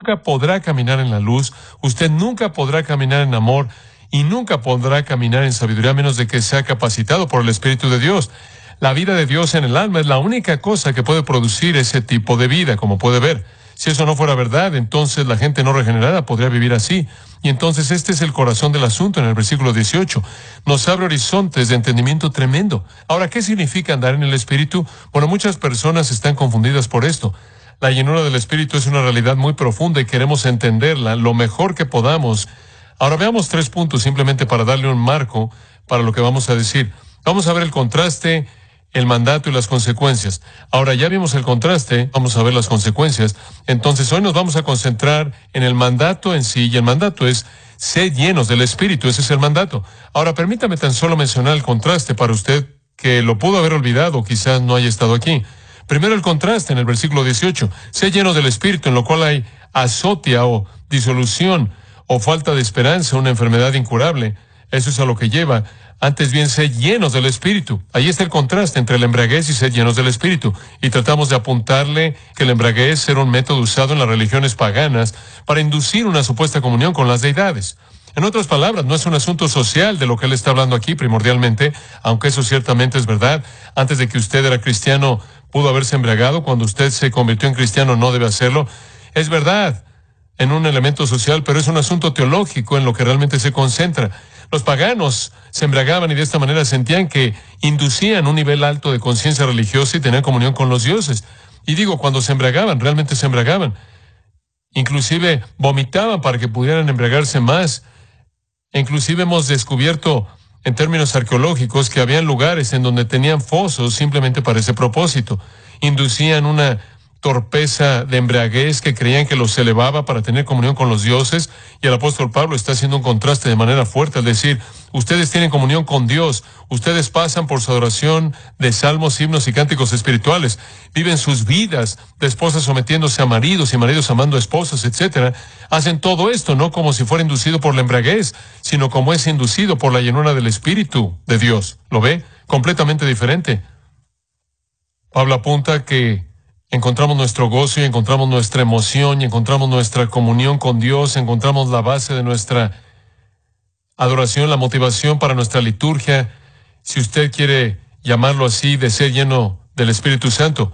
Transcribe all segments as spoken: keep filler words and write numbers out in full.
nunca podrá caminar en la luz, usted nunca podrá caminar en amor y nunca podrá caminar en sabiduría a menos de que sea capacitado por el Espíritu de Dios. La vida de Dios en el alma es la única cosa que puede producir ese tipo de vida, como puede ver. Si eso no fuera verdad, entonces la gente no regenerada podría vivir así. Y entonces este es el corazón del asunto en el versículo dieciocho. Nos abre horizontes de entendimiento tremendo. Ahora, ¿qué significa andar en el Espíritu? Bueno, muchas personas están confundidas por esto. La llenura del Espíritu es una realidad muy profunda y queremos entenderla lo mejor que podamos. Ahora veamos tres puntos simplemente para darle un marco para lo que vamos a decir. Vamos a ver el contraste, el mandato y las consecuencias. Ahora ya vimos el contraste, vamos a ver las consecuencias. Entonces hoy nos vamos a concentrar en el mandato en sí, y el mandato es ser llenos del Espíritu, ese es el mandato. Ahora permítame tan solo mencionar el contraste para usted que lo pudo haber olvidado, quizás no haya estado aquí. Primero el contraste en el versículo dieciocho, ser llenos del Espíritu, en lo cual hay azotia o disolución o falta de esperanza, una enfermedad incurable. Eso es a lo que lleva. Antes bien, ser llenos del Espíritu. Ahí está el contraste entre la embriaguez y ser llenos del Espíritu. Y tratamos de apuntarle que la embriaguez era un método usado en las religiones paganas para inducir una supuesta comunión con las deidades. En otras palabras, no es un asunto social de lo que él está hablando aquí primordialmente, aunque eso ciertamente es verdad. Antes de que usted era cristiano, pudo haberse embriagado. Cuando usted se convirtió en cristiano, no debe hacerlo. Es verdad en un elemento social, pero es un asunto teológico en lo que realmente se concentra. Los paganos se embriagaban y de esta manera sentían que inducían un nivel alto de conciencia religiosa y tenían comunión con los dioses. Y digo, cuando se embriagaban, realmente se embriagaban. Inclusive vomitaban para que pudieran embriagarse más. Inclusive hemos descubierto, en términos arqueológicos, que habían lugares en donde tenían fosos simplemente para ese propósito. Inducían una torpeza de embriaguez que creían que los elevaba para tener comunión con los dioses, y el apóstol Pablo está haciendo un contraste de manera fuerte al decir, ustedes tienen comunión con Dios, ustedes pasan por su adoración de salmos, himnos y cánticos espirituales, viven sus vidas de esposas sometiéndose a maridos y maridos amando a esposas, etcétera. Hacen todo esto no como si fuera inducido por la embriaguez, sino como es inducido por la llenura del Espíritu de Dios. ¿Lo ve? Completamente diferente. Pablo apunta que encontramos nuestro gozo y encontramos nuestra emoción y encontramos nuestra comunión con Dios, encontramos la base de nuestra adoración, la motivación para nuestra liturgia, si usted quiere llamarlo así, de ser lleno del Espíritu Santo.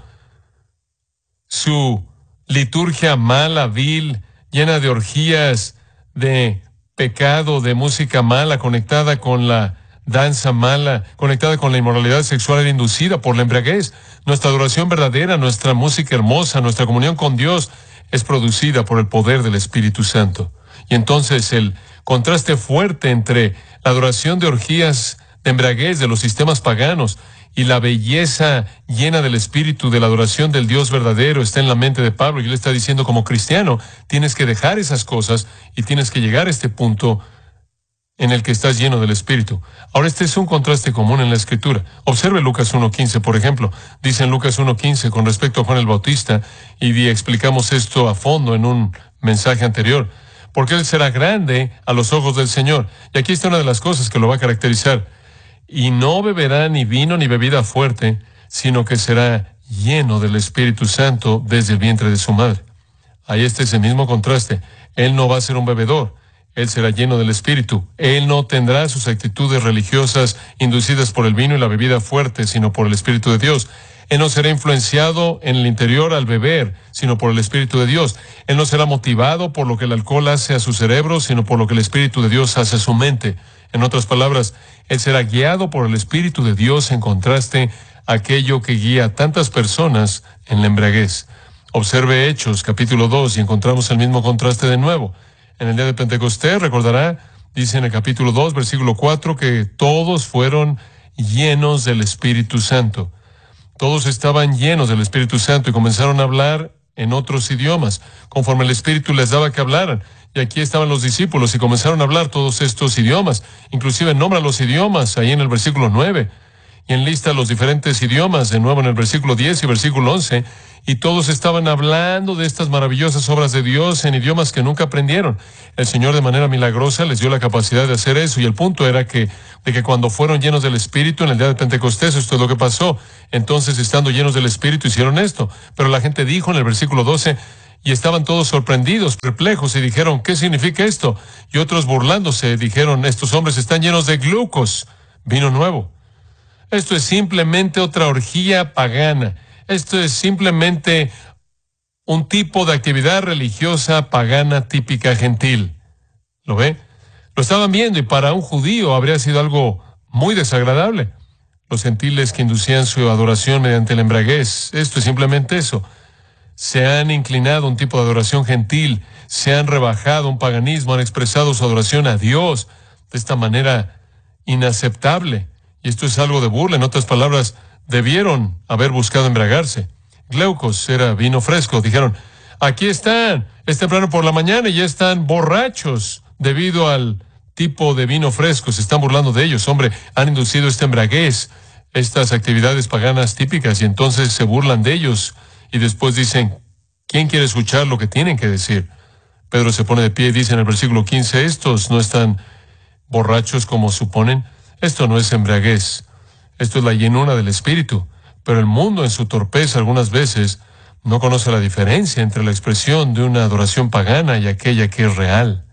Su liturgia mala, vil, llena de orgías, de pecado, de música mala, conectada con la danza mala, conectada con la inmoralidad sexual, era inducida por la embriaguez. Nuestra adoración verdadera, nuestra música hermosa, nuestra comunión con Dios es producida por el poder del Espíritu Santo. Y entonces el contraste fuerte entre la adoración de orgías de embriaguez de los sistemas paganos y la belleza llena del Espíritu de la adoración del Dios verdadero está en la mente de Pablo, y él está diciendo, como cristiano, tienes que dejar esas cosas y tienes que llegar a este punto en el que estás lleno del Espíritu. Ahora, este es un contraste común en la Escritura. Observe Lucas uno quince, por ejemplo. Dice en Lucas uno quince con respecto a Juan el Bautista, y explicamos esto a fondo en un mensaje anterior, porque él será grande a los ojos del Señor. Y aquí está una de las cosas que lo va a caracterizar. Y no beberá ni vino ni bebida fuerte, sino que será lleno del Espíritu Santo desde el vientre de su madre. Ahí está ese mismo contraste. Él no va a ser un bebedor. Él será lleno del Espíritu. Él no tendrá sus actitudes religiosas inducidas por el vino y la bebida fuerte, sino por el Espíritu de Dios. Él no será influenciado en el interior al beber, sino por el Espíritu de Dios. Él no será motivado por lo que el alcohol hace a su cerebro, sino por lo que el Espíritu de Dios hace a su mente. En otras palabras, él será guiado por el Espíritu de Dios, en contraste a aquello que guía a tantas personas en la embriaguez. Observe Hechos, capítulo dos, y encontramos el mismo contraste de nuevo. En el día de Pentecostés, recordará, dice en el capítulo dos, versículo cuatro, que todos fueron llenos del Espíritu Santo. Todos estaban llenos del Espíritu Santo y comenzaron a hablar en otros idiomas, conforme el Espíritu les daba que hablaran. Y aquí estaban los discípulos y comenzaron a hablar todos estos idiomas. Inclusive nombra los idiomas ahí en el versículo nueve. Y enlista los diferentes idiomas de nuevo en el versículo diez y versículo once. Y todos estaban hablando de estas maravillosas obras de Dios en idiomas que nunca aprendieron. El Señor de manera milagrosa les dio la capacidad de hacer eso. Y el punto era que, de que cuando fueron llenos del Espíritu en el día de Pentecostés, esto es lo que pasó. Entonces, estando llenos del Espíritu, hicieron esto. Pero la gente dijo en el versículo doce, Y estaban todos sorprendidos, perplejos, y dijeron, ¿qué significa esto? Y otros burlándose dijeron, estos hombres están llenos de glucos, vino nuevo. Esto es simplemente otra orgía pagana. Esto es simplemente un tipo de actividad religiosa pagana típica gentil. ¿Lo ve? Lo estaban viendo y para un judío habría sido algo muy desagradable. Los gentiles que inducían su adoración mediante la embriaguez, esto es simplemente eso. Se han inclinado a un tipo de adoración gentil, se han rebajado a un paganismo, han expresado su adoración a Dios de esta manera inaceptable. Y esto es algo de burla. En otras palabras, debieron haber buscado embriagarse. Glaucos era vino fresco. Dijeron, aquí están, es temprano por la mañana y ya están borrachos debido al tipo de vino fresco. Se están burlando de ellos. Hombre, han inducido esta embriaguez, estas actividades paganas típicas, y entonces se burlan de ellos. Y después dicen, ¿quién quiere escuchar lo que tienen que decir? Pedro se pone de pie y dice en el versículo quince, estos no están borrachos como suponen. Esto no es embriaguez. Esto es la llenura del Espíritu. Pero el mundo en su torpeza algunas veces no conoce la diferencia entre la expresión de una adoración pagana y aquella que es real.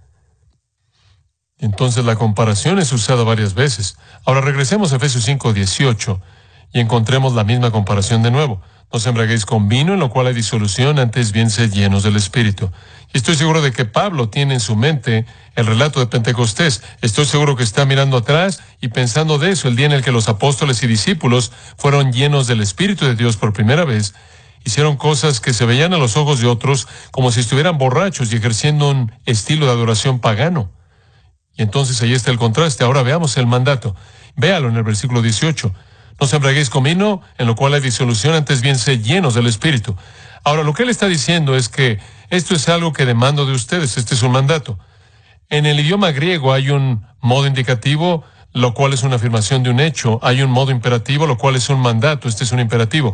Entonces la comparación es usada varias veces. Ahora regresemos a Efesios cinco dieciocho y encontremos la misma comparación de nuevo. No os embriaguéis con vino, en lo cual hay disolución, antes bien sed llenos del Espíritu. Y estoy seguro de que Pablo tiene en su mente el relato de Pentecostés. Estoy seguro que está mirando atrás y pensando de eso, el día en el que los apóstoles y discípulos fueron llenos del Espíritu de Dios por primera vez. Hicieron cosas que se veían a los ojos de otros como si estuvieran borrachos y ejerciendo un estilo de adoración pagano. Y entonces ahí está el contraste. Ahora veamos el mandato. Véalo en el versículo dieciocho. No os embriaguéis con vino, en lo cual hay disolución, antes bien sed llenos del Espíritu. Ahora, lo que él está diciendo es que esto es algo que demando de ustedes. Este es un mandato. En el idioma griego hay un modo indicativo, lo cual es una afirmación de un hecho. Hay un modo imperativo, lo cual es un mandato. Este es un imperativo.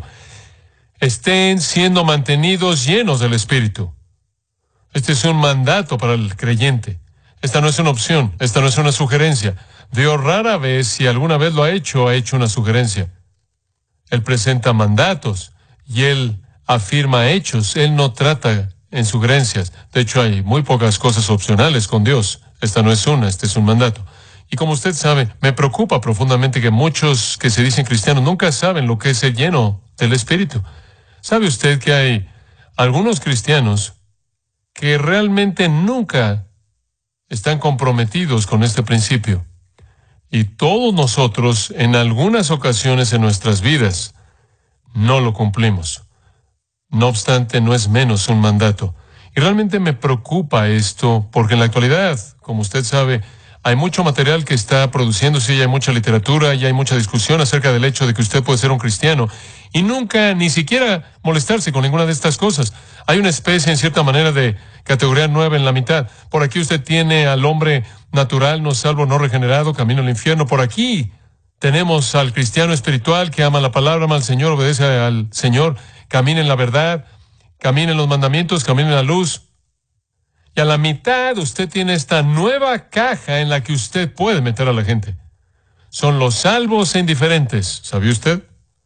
Estén siendo mantenidos llenos del Espíritu. Este es un mandato para el creyente. Esta no es una opción, esta no es una sugerencia. Dios rara vez, si alguna vez lo ha hecho, ha hecho una sugerencia. Él presenta mandatos y Él afirma hechos. Él no trata en sugerencias. De hecho, hay muy pocas cosas opcionales con Dios. Esta no es una, este es un mandato. Y como usted sabe, me preocupa profundamente que muchos que se dicen cristianos nunca saben lo que es el lleno del Espíritu. ¿Sabe usted que hay algunos cristianos que realmente nunca están comprometidos con este principio? Y todos nosotros, en algunas ocasiones en nuestras vidas, no lo cumplimos. No obstante, no es menos un mandato. Y realmente me preocupa esto, porque en la actualidad, como usted sabe, hay mucho material que está produciéndose, y hay mucha literatura, y hay mucha discusión acerca del hecho de que usted puede ser un cristiano, y nunca, ni siquiera molestarse con ninguna de estas cosas. Hay una especie, en cierta manera, de categoría nueva en la mitad. Por aquí usted tiene al hombre natural, no salvo, no regenerado, camino al infierno. Por aquí tenemos al cristiano espiritual que ama la palabra, ama al Señor, obedece al Señor, camina en la verdad, camina en los mandamientos, camina en la luz. Y a la mitad usted tiene esta nueva caja en la que usted puede meter a la gente. Son los salvos e indiferentes. ¿Sabía usted?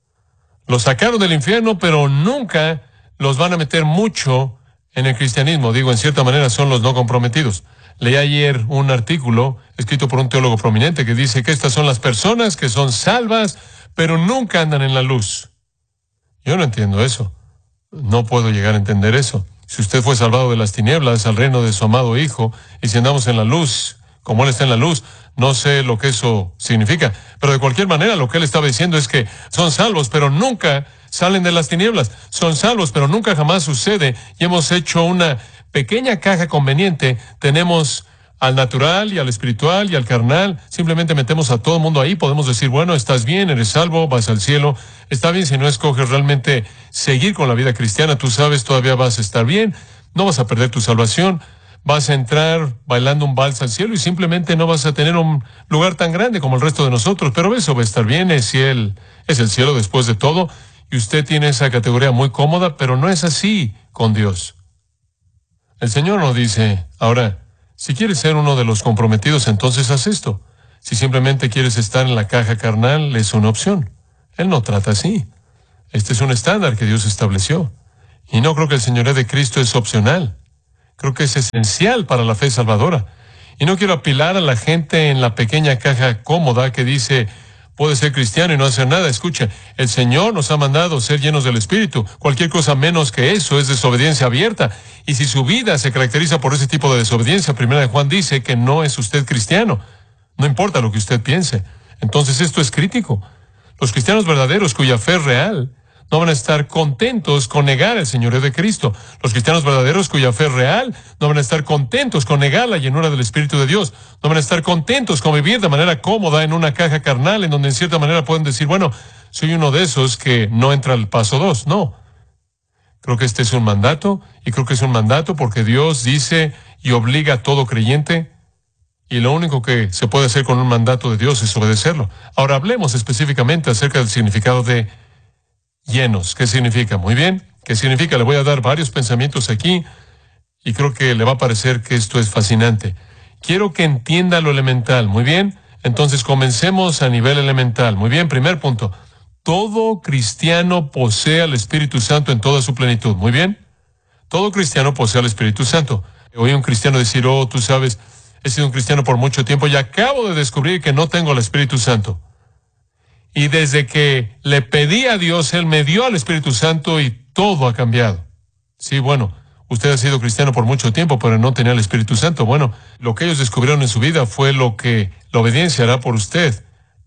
Los sacaron del infierno, pero nunca los van a meter mucho en el cristianismo. Digo, en cierta manera son los no comprometidos. Leí ayer un artículo escrito por un teólogo prominente que dice que estas son las personas que son salvas, pero nunca andan en la luz. Yo no entiendo eso. No puedo llegar a entender eso. Si usted fue salvado de las tinieblas al reino de su amado Hijo, y si andamos en la luz, como Él está en la luz, no sé lo que eso significa. Pero de cualquier manera, lo que Él estaba diciendo es que son salvos, pero nunca salen de las tinieblas. Son salvos, pero nunca jamás sucede. Y hemos hecho una pequeña caja conveniente. Tenemos al natural y al espiritual y al carnal. Simplemente metemos a todo el mundo ahí. Podemos decir, bueno, estás bien, eres salvo, vas al cielo. Está bien si no escoges realmente seguir con la vida cristiana. Tú sabes, todavía vas a estar bien. No vas a perder tu salvación. Vas a entrar bailando un vals al cielo y simplemente no vas a tener un lugar tan grande como el resto de nosotros. Pero eso va a estar bien. Es, el, es el cielo después de todo. Y usted tiene esa categoría muy cómoda, pero no es así con Dios. El Señor nos dice, ahora, si quieres ser uno de los comprometidos, entonces haz esto. Si simplemente quieres estar en la caja carnal, es una opción. Él no trata así. Este es un estándar que Dios estableció. Y no creo que el señorío de Cristo es opcional. Creo que es esencial para la fe salvadora. Y no quiero apilar a la gente en la pequeña caja cómoda que dice, puede ser cristiano y no hacer nada. Escucha, el Señor nos ha mandado ser llenos del Espíritu. Cualquier cosa menos que eso es desobediencia abierta. Y si su vida se caracteriza por ese tipo de desobediencia, Primera de Juan dice que no es usted cristiano. No importa lo que usted piense. Entonces esto es crítico. Los cristianos verdaderos cuya fe es real no van a estar contentos con negar el señorío de Cristo. Los cristianos verdaderos cuya fe es real no van a estar contentos con negar la llenura del Espíritu de Dios. No van a estar contentos con vivir de manera cómoda en una caja carnal en donde en cierta manera pueden decir, bueno, soy uno de esos que no entra al paso dos. No. Creo que este es un mandato, y creo que es un mandato porque Dios dice y obliga a todo creyente, y lo único que se puede hacer con un mandato de Dios es obedecerlo. Ahora hablemos específicamente acerca del significado de llenos. ¿Qué significa? Muy bien. ¿Qué significa? Le voy a dar varios pensamientos aquí y creo que le va a parecer que esto es fascinante. Quiero que entienda lo elemental. Muy bien. Entonces comencemos a nivel elemental. Muy bien. Primer punto. Todo cristiano posee al Espíritu Santo en toda su plenitud. Muy bien. Todo cristiano posee al Espíritu Santo. Oí a un cristiano decir, oh, tú sabes, he sido un cristiano por mucho tiempo y acabo de descubrir que no tengo el Espíritu Santo. Y desde que le pedí a Dios, Él me dio al Espíritu Santo y todo ha cambiado. Sí, bueno, usted ha sido cristiano por mucho tiempo, pero no tenía el Espíritu Santo. Bueno, lo que ellos descubrieron en su vida fue lo que la obediencia hará por usted,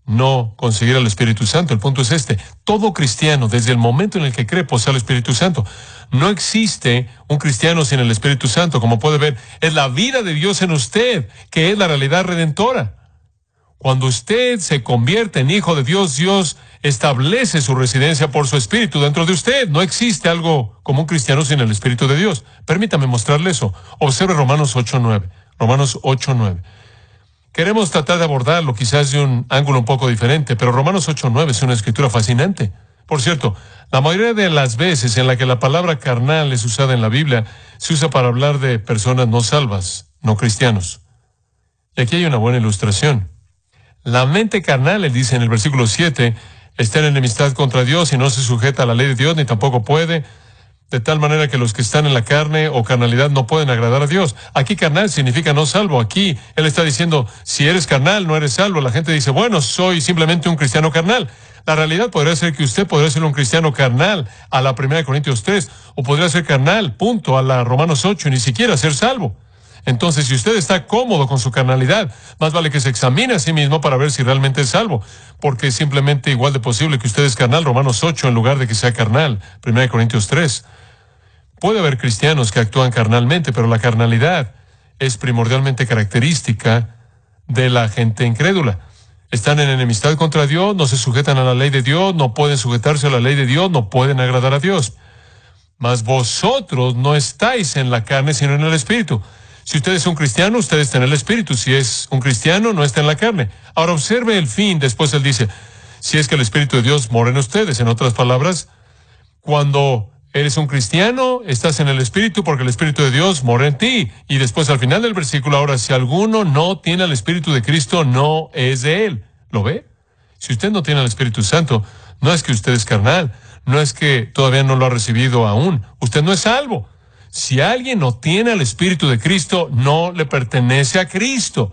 no conseguir el Espíritu Santo. El punto es este. Todo cristiano, desde el momento en el que cree, posee el Espíritu Santo. No existe un cristiano sin el Espíritu Santo. Como puede ver, es la vida de Dios en usted, que es la realidad redentora. Cuando usted se convierte en hijo de Dios, Dios establece su residencia por su Espíritu dentro de usted. No existe algo como un cristiano sin el Espíritu de Dios. Permítame mostrarle eso. Observe Romanos ocho nueve. Romanos ocho nueve. Queremos tratar de abordarlo quizás de un ángulo un poco diferente, pero Romanos ocho nueve es una escritura fascinante. Por cierto, la mayoría de las veces en la que la palabra carnal es usada en la Biblia, se usa para hablar de personas no salvas, no cristianos. Y aquí hay una buena ilustración. La mente carnal, él dice en el versículo siete, está en enemistad contra Dios y no se sujeta a la ley de Dios, ni tampoco puede, de tal manera que los que están en la carne o carnalidad no pueden agradar a Dios. Aquí carnal significa no salvo. Aquí él está diciendo, si eres carnal, no eres salvo. La gente dice, bueno, soy simplemente un cristiano carnal. La realidad podría ser que usted podría ser un cristiano carnal a la primera de Corintios tres, o podría ser carnal, punto, a la Romanos ocho, y ni siquiera ser salvo. Entonces, si usted está cómodo con su carnalidad, más vale que se examine a sí mismo para ver si realmente es salvo, porque es simplemente igual de posible que usted es carnal, Romanos ocho, en lugar de que sea carnal, primera de Corintios tres. Puede haber cristianos que actúan carnalmente, pero la carnalidad es primordialmente característica de la gente incrédula. Están en enemistad contra Dios, no se sujetan a la ley de Dios, no pueden sujetarse a la ley de Dios, no pueden agradar a Dios. Mas vosotros no estáis en la carne, sino en el Espíritu. Si usted es un cristiano, usted está en el Espíritu. Si es un cristiano, no está en la carne. Ahora observe el fin. Después él dice, si es que el Espíritu de Dios mora en ustedes. En otras palabras, cuando eres un cristiano, estás en el Espíritu porque el Espíritu de Dios mora en ti. Y después al final del versículo, ahora, si alguno no tiene el Espíritu de Cristo, no es de él. ¿Lo ve? Si usted no tiene el Espíritu Santo, no es que usted es carnal, no es que todavía no lo ha recibido aún. Usted no es salvo. Si alguien no tiene el Espíritu de Cristo, no le pertenece a Cristo.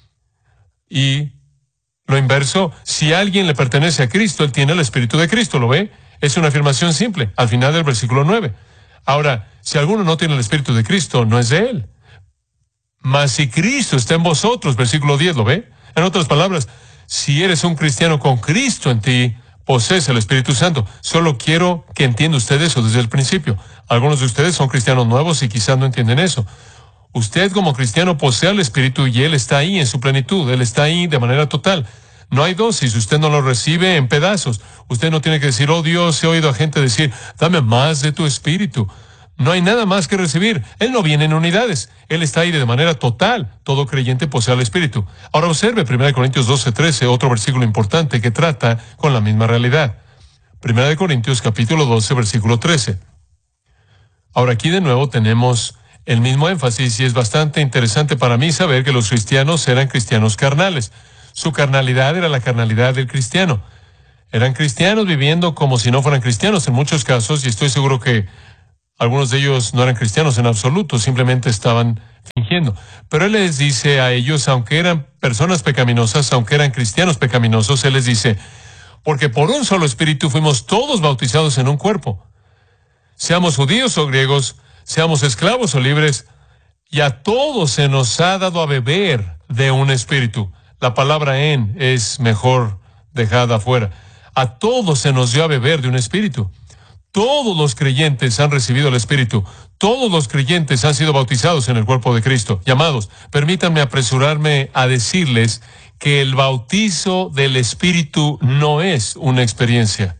Y lo inverso, si alguien le pertenece a Cristo, él tiene el Espíritu de Cristo, ¿lo ve? Es una afirmación simple, al final del versículo nueve. Ahora, si alguno no tiene el Espíritu de Cristo, no es de él. Mas si Cristo está en vosotros, versículo diez, ¿lo ve? En otras palabras, si eres un cristiano con Cristo en ti, posees el Espíritu Santo. Solo quiero que entienda usted eso desde el principio. Algunos de ustedes son cristianos nuevos y quizás no entienden eso. Usted como cristiano posee el Espíritu y Él está ahí en su plenitud. Él está ahí de manera total. No hay dosis. Usted no lo recibe en pedazos. Usted no tiene que decir, oh Dios, he oído a gente decir, dame más de tu Espíritu. No hay nada más que recibir. Él no viene en unidades. Él está ahí de manera total. Todo creyente posee el Espíritu. Ahora observe primera de Corintios doce trece, otro versículo importante que trata con la misma realidad. primera de Corintios capítulo doce, versículo trece. Ahora aquí de nuevo tenemos el mismo énfasis y es bastante interesante para mí saber que los cristianos eran cristianos carnales. Su carnalidad era la carnalidad del cristiano. Eran cristianos viviendo como si no fueran cristianos en muchos casos, y estoy seguro que Algunos de ellos no eran cristianos en absoluto, simplemente estaban fingiendo. Pero Él les dice a ellos, aunque eran personas pecaminosas, aunque eran cristianos pecaminosos, Él les dice, porque por un solo espíritu fuimos todos bautizados en un cuerpo. Seamos judíos o griegos, seamos esclavos o libres, y a todos se nos ha dado a beber de un espíritu. La palabra en es mejor dejada afuera. A todos se nos dio a beber de un espíritu. Todos los creyentes han recibido el Espíritu. Todos los creyentes han sido bautizados en el cuerpo de Cristo. Llamados, permítanme apresurarme a decirles que el bautizo del Espíritu no es una experiencia.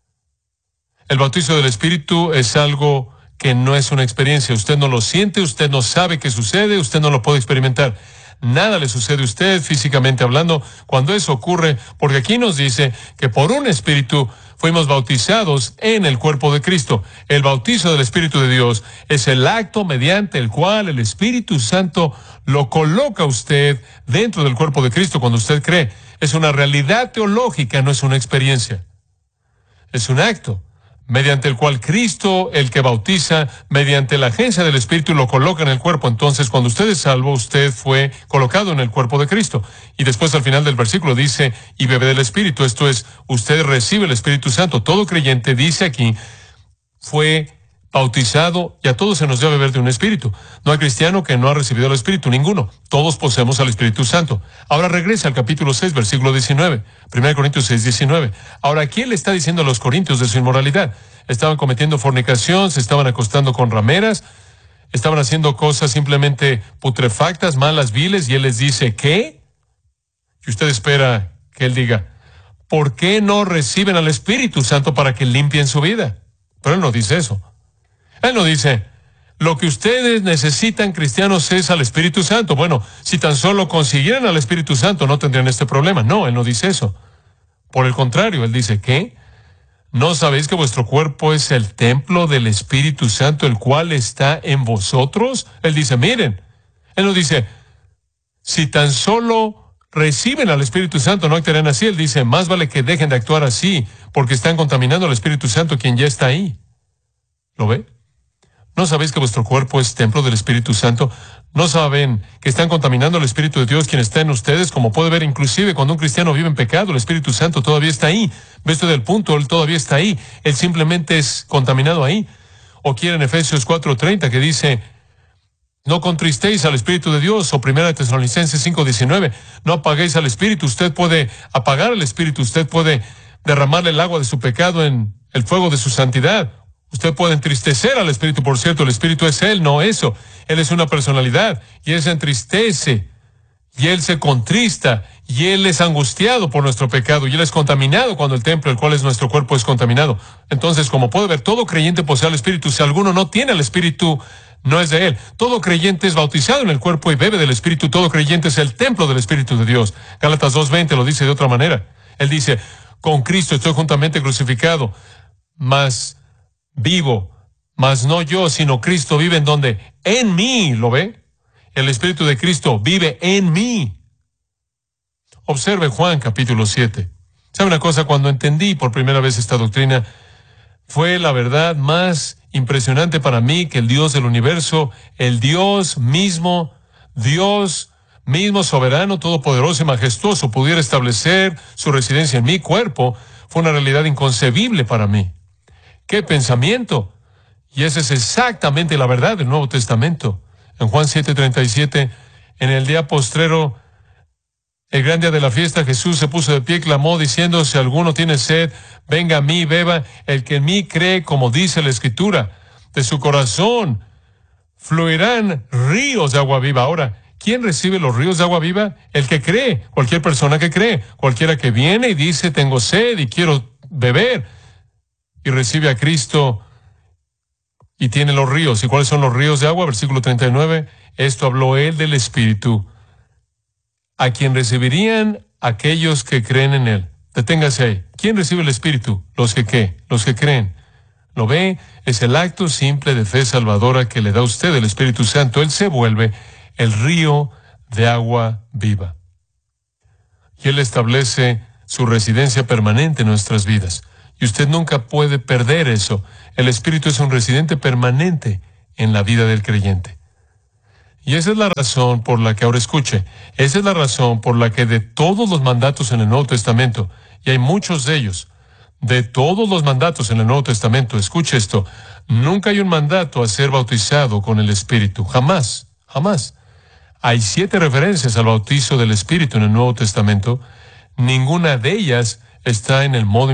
El bautizo del Espíritu es algo que no es una experiencia. Usted no lo siente, usted no sabe qué sucede, usted no lo puede experimentar. Nada le sucede a usted físicamente hablando cuando eso ocurre, porque aquí nos dice que por un Espíritu fuimos bautizados en el cuerpo de Cristo. El bautizo del Espíritu de Dios es el acto mediante el cual el Espíritu Santo lo coloca a usted dentro del cuerpo de Cristo cuando usted cree. Es una realidad teológica, no es una experiencia. Es un acto mediante el cual Cristo, el que bautiza, mediante la agencia del Espíritu, lo coloca en el cuerpo. Entonces, cuando usted es salvo, usted fue colocado en el cuerpo de Cristo. Y después, al final del versículo, dice, y bebe del Espíritu. Esto es, usted recibe el Espíritu Santo. Todo creyente, dice aquí, fue bautizado, y a todos se nos dio a beber de un Espíritu. No hay cristiano que no ha recibido el Espíritu, ninguno. Todos poseemos al Espíritu Santo. Ahora regresa al capítulo seis, versículo diecinueve. primera Corintios seis, diecinueve. Ahora, ¿quién le está diciendo a los corintios de su inmoralidad? Estaban cometiendo fornicación, se estaban acostando con rameras, estaban haciendo cosas simplemente putrefactas, malas, viles, y él les dice, ¿qué? Y usted espera que él diga, ¿por qué no reciben al Espíritu Santo para que limpien su vida? Pero él no dice eso. Él no dice, lo que ustedes necesitan, cristianos, es al Espíritu Santo. Bueno, si tan solo consiguieran al Espíritu Santo, no tendrían este problema. No, él no dice eso. Por el contrario, él dice, ¿qué? ¿No sabéis que vuestro cuerpo es el templo del Espíritu Santo, el cual está en vosotros? Él dice, miren. Él no dice, si tan solo reciben al Espíritu Santo, no actuarán así. Él dice, más vale que dejen de actuar así, porque están contaminando al Espíritu Santo, quien ya está ahí. ¿Lo ve? ¿No sabéis que vuestro cuerpo es templo del Espíritu Santo? ¿No saben que están contaminando el Espíritu de Dios quien está en ustedes? Como puede ver, inclusive cuando un cristiano vive en pecado, el Espíritu Santo todavía está ahí. ¿Ve usted el punto? Él todavía está ahí. Él simplemente es contaminado ahí. O quiere en Efesios cuatro treinta que dice, no contristéis al Espíritu de Dios. O primera Tesalonicenses cinco diecinueve, no apaguéis al Espíritu. Usted puede apagar al Espíritu. Usted puede derramarle el agua de su pecado en el fuego de su santidad. Usted puede entristecer al Espíritu, por cierto, el Espíritu es Él, no eso. Él es una personalidad, y Él se entristece, y Él se contrista, y Él es angustiado por nuestro pecado, y Él es contaminado cuando el templo, el cual es nuestro cuerpo, es contaminado. Entonces, como puede ver, todo creyente posee al Espíritu. Si alguno no tiene al Espíritu, no es de Él. Todo creyente es bautizado en el cuerpo y bebe del Espíritu. Todo creyente es el templo del Espíritu de Dios. Gálatas dos veinte lo dice de otra manera. Él dice, con Cristo estoy juntamente crucificado, mas vivo, mas no yo, sino Cristo vive en donde, en mí, ¿lo ve? El Espíritu de Cristo vive en mí. Observe Juan capítulo siete. ¿Sabe una cosa? Cuando entendí por primera vez esta doctrina, fue la verdad más impresionante para mí que el Dios del universo, el Dios mismo, Dios mismo soberano, todopoderoso y majestuoso, pudiera establecer su residencia en mi cuerpo, fue una realidad inconcebible para mí. ¡Qué pensamiento! Y esa es exactamente la verdad del Nuevo Testamento. En Juan siete treinta y siete, en el día postrero, el gran día de la fiesta, Jesús se puso de pie y clamó diciendo, si alguno tiene sed, venga a mí y beba. El que en mí cree, como dice la Escritura, de su corazón fluirán ríos de agua viva. Ahora, ¿quién recibe los ríos de agua viva? El que cree, cualquier persona que cree, cualquiera que viene y dice, tengo sed y quiero beber, y recibe a Cristo y tiene los ríos. ¿Y cuáles son los ríos de agua? Versículo treinta y nueve, esto habló él del Espíritu, a quien recibirían aquellos que creen en él. Deténgase ahí. ¿Quién recibe el Espíritu? Los que qué, los que creen. ¿Lo ve? Es el acto simple de fe salvadora que le da a usted el Espíritu Santo. Él se vuelve el río de agua viva. Y Él establece su residencia permanente en nuestras vidas. Y usted nunca puede perder eso. El Espíritu es un residente permanente en la vida del creyente. Y esa es la razón por la que ahora escuche. Esa es la razón por la que de todos los mandatos en el Nuevo Testamento, y hay muchos de ellos, de todos los mandatos en el Nuevo Testamento, escuche esto, nunca hay un mandato a ser bautizado con el Espíritu. Jamás, jamás. Hay siete referencias al bautizo del Espíritu en el Nuevo Testamento. Ninguna de ellas está en el modo